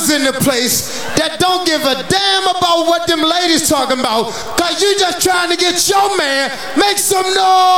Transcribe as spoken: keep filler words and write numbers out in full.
fellas in the place that don't give a damn about what them ladies talking about, cause you just trying to get your man. Make some noise.